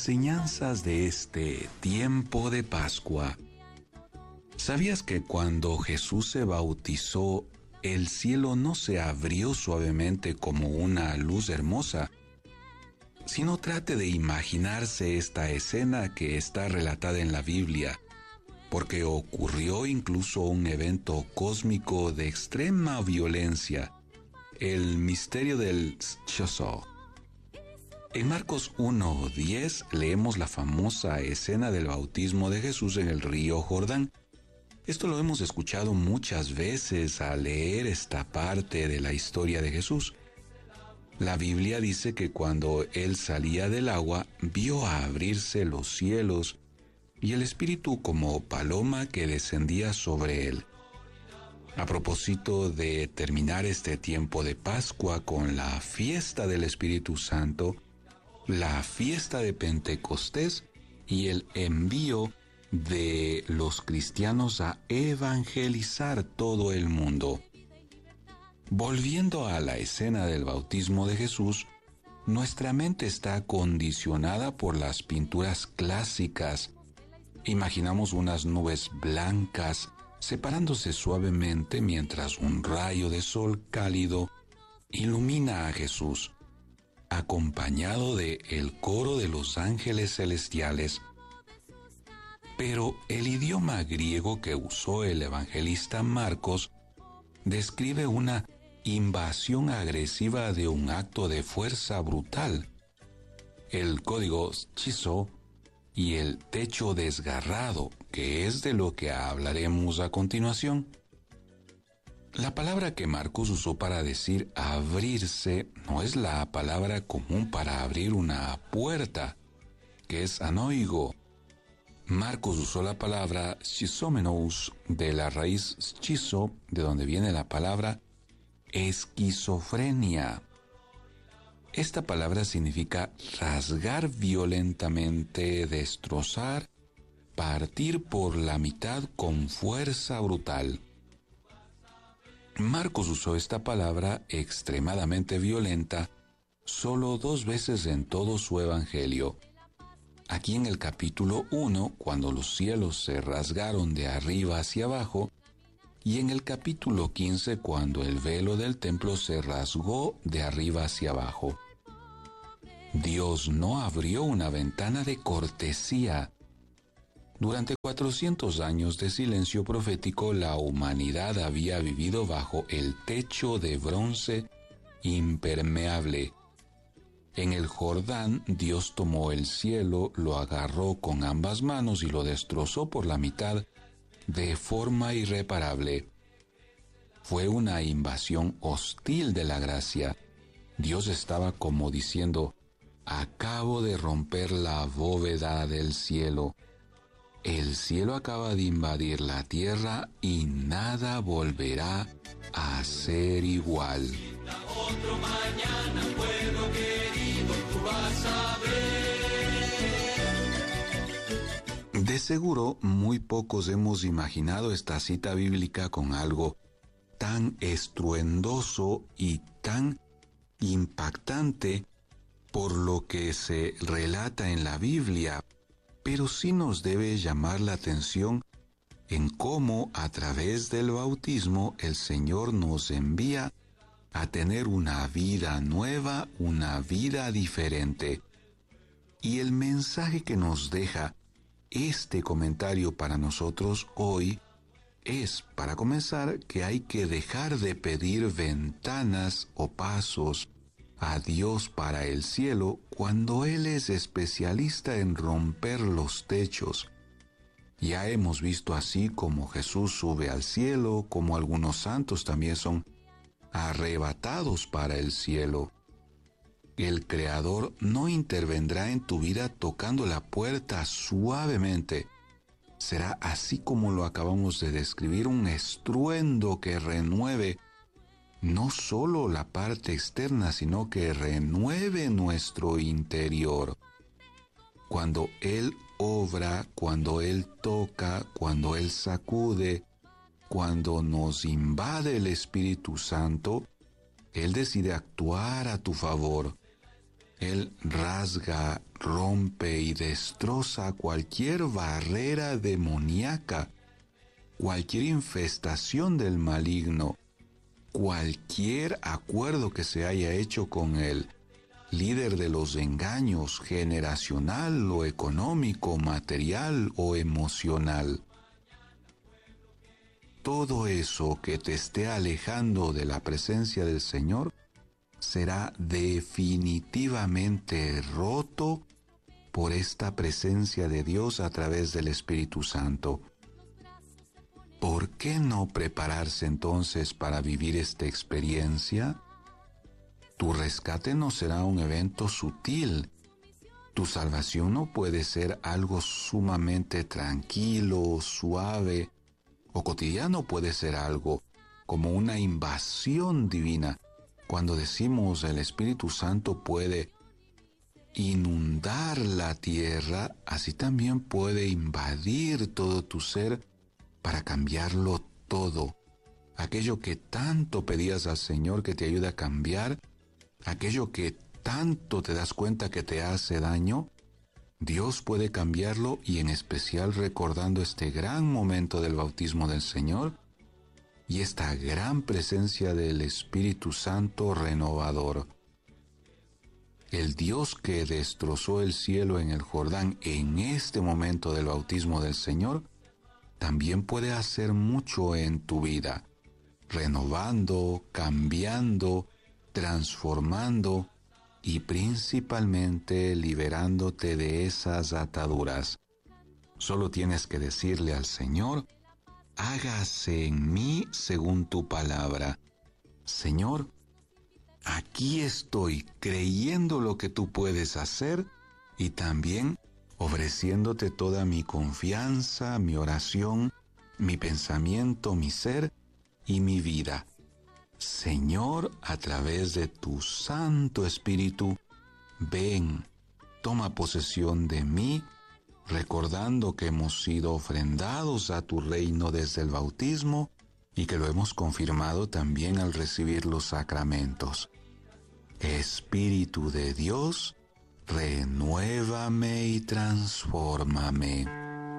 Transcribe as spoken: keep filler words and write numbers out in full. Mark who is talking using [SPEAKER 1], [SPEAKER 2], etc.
[SPEAKER 1] Enseñanzas de este tiempo de Pascua. ¿Sabías que cuando Jesús se bautizó, el cielo no se abrió suavemente como una luz hermosa? Sino trate de imaginarse esta escena que está relatada en la Biblia, porque ocurrió incluso un evento cósmico de extrema violencia, el misterio del Chiso. En Marcos uno diez leemos la famosa escena del bautismo de Jesús en el río Jordán. Esto lo hemos escuchado muchas veces al leer esta parte de la historia de Jesús. La Biblia dice que cuando él salía del agua, vio abrirse los cielos y el Espíritu como paloma que descendía sobre él. A propósito de terminar este tiempo de Pascua con la fiesta del Espíritu Santo, la fiesta de Pentecostés y el envío de los cristianos a evangelizar todo el mundo. Volviendo a la escena del bautismo de Jesús, nuestra mente está condicionada por las pinturas clásicas. Imaginamos unas nubes blancas separándose suavemente mientras un rayo de sol cálido ilumina a Jesús, acompañado de el coro de los ángeles celestiales. Pero el idioma griego que usó el evangelista Marcos describe una invasión agresiva de un acto de fuerza brutal. El código Chiso y el techo desgarrado, que es de lo que hablaremos a continuación. La palabra que Marcos usó para decir abrirse no es la palabra común para abrir una puerta, que es anoigo. Marcos usó la palabra schizomenos, de la raíz schizo, de donde viene la palabra esquizofrenia. Esta palabra significa rasgar violentamente, destrozar, partir por la mitad con fuerza brutal. Marcos usó esta palabra extremadamente violenta solo dos veces en todo su evangelio. Aquí en el capítulo uno, cuando los cielos se rasgaron de arriba hacia abajo, y en el capítulo quince, cuando el velo del templo se rasgó de arriba hacia abajo. Dios no abrió una ventana de cortesía. Durante cuatrocientos años de silencio profético, la humanidad había vivido bajo el techo de bronce impermeable. En el Jordán, Dios tomó el cielo, lo agarró con ambas manos y lo destrozó por la mitad de forma irreparable. Fue una invasión hostil de la gracia. Dios estaba como diciendo: acabo de romper la bóveda del cielo. El cielo acaba de invadir la tierra y nada volverá a ser igual.
[SPEAKER 2] Otro mañana, pueblo querido, tú vas a ver.
[SPEAKER 1] De seguro, muy pocos hemos imaginado esta cita bíblica con algo tan estruendoso y tan impactante por lo que se relata en la Biblia, pero sí nos debe llamar la atención en cómo a través del bautismo el Señor nos envía a tener una vida nueva, una vida diferente. Y el mensaje que nos deja este comentario para nosotros hoy es, para comenzar, que hay que dejar de pedir ventanas o pasos a Dios para el cielo cuando Él es especialista en romper los techos. Ya hemos visto así como Jesús sube al cielo, como algunos santos también son arrebatados para el cielo. El Creador no intervendrá en tu vida tocando la puerta suavemente. Será así como lo acabamos de describir, un estruendo que renueve no solo la parte externa, sino que renueve nuestro interior. Cuando Él obra, cuando Él toca, cuando Él sacude, cuando nos invade el Espíritu Santo, Él decide actuar a tu favor. Él rasga, rompe y destroza cualquier barrera demoníaca, cualquier infestación del maligno, cualquier acuerdo que se haya hecho con el líder de los engaños, generacional o económico, material o emocional. Todo eso que te esté alejando de la presencia del Señor será definitivamente roto por esta presencia de Dios a través del Espíritu Santo. ¿Por qué no prepararse entonces para vivir esta experiencia? Tu rescate no será un evento sutil. Tu salvación no puede ser algo sumamente tranquilo, suave o cotidiano. Puede ser algo como una invasión divina. Cuando decimos el Espíritu Santo puede inundar la tierra, así también puede invadir todo tu ser para cambiarlo todo. Aquello que tanto pedías al Señor que te ayude a cambiar, aquello que tanto te das cuenta que te hace daño, Dios puede cambiarlo, y en especial recordando este gran momento del bautismo del Señor y esta gran presencia del Espíritu Santo renovador. El Dios que destrozó el cielo en el Jordán en este momento del bautismo del Señor, también puede hacer mucho en tu vida, renovando, cambiando, transformando y principalmente liberándote de esas ataduras. Solo tienes que decirle al Señor: hágase en mí según tu palabra. Señor, aquí estoy creyendo lo que tú puedes hacer y también ofreciéndote toda mi confianza, mi oración, mi pensamiento, mi ser y mi vida. Señor, a través de tu Santo Espíritu, ven, toma posesión de mí, recordando que hemos sido ofrendados a tu reino desde el bautismo y que lo hemos confirmado también al recibir los sacramentos. Espíritu de Dios, renuévame y transfórmame.